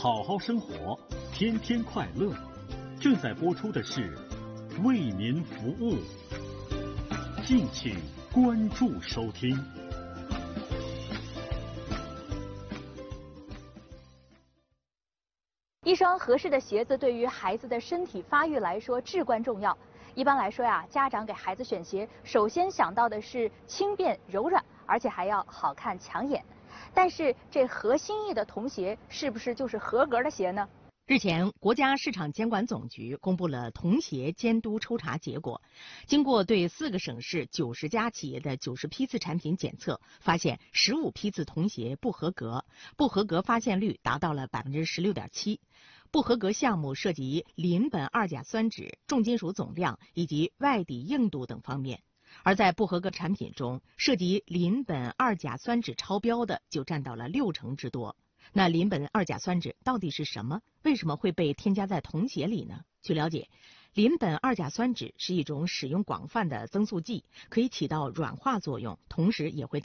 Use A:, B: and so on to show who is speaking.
A: 好好生活，天天快乐。正在播出的是为民服务，敬请关注收听。
B: 一双合适的鞋子对于孩子的身体发育来说至关重要。一般来说呀，家长给孩子选鞋，首先想到的是轻便柔软，而且还要好看抢眼。但是这合心意的童鞋是不是就是合格的鞋呢？
C: 日前，国家市场监管总局公布了童鞋监督抽查结果。经过对4个省市90家企业的90批次产品检测，发现15批次童鞋不合格，不合格发现率达到了16.7%。不合格项目涉及邻苯二甲酸酯、重金属总量以及外底硬度等方面。而在不合格产品中，涉及邻苯二甲酸酯超标的就占到了60%之多。那邻苯二甲酸酯到底是什么？为什么会被添加在童鞋里呢？据了解，邻苯二甲酸酯是一种使用广泛的增速剂，可以起到软化作用，同时也会